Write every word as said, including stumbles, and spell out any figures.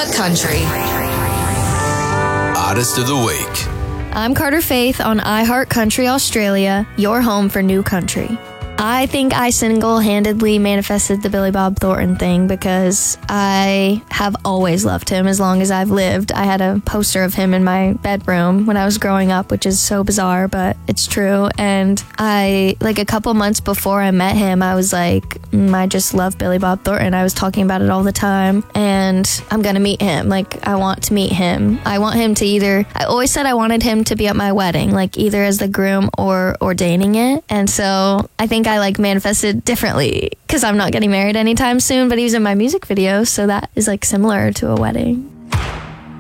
iHeart Country. Artist of the Week. I'm Carter Faith on iHeart Country Australia, your home for new country. I think I single-handedly manifested the Billy Bob Thornton thing because I have always loved him as long as I've lived. I had a poster of him in my bedroom when I was growing up, which is so bizarre, but it's true. And I, like a couple months before I met him, I was like, mm, I just love Billy Bob Thornton. I was talking about it all the time, and I'm gonna meet him. Like, I want to meet him. I want him to either, I always said I wanted him to be at my wedding, like either as the groom or ordaining it. And so I think I like manifested differently because I'm not getting married anytime soon, but he was in my music video, so that is like similar to a wedding.